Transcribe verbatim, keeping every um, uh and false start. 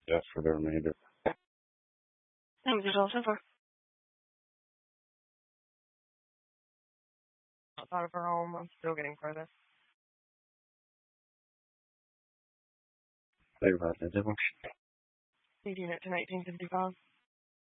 Just for the remainder. That was your total so far. Outside of her home, I'm still getting further. Play about the difference. eighteen at ten eighteen fifty-five.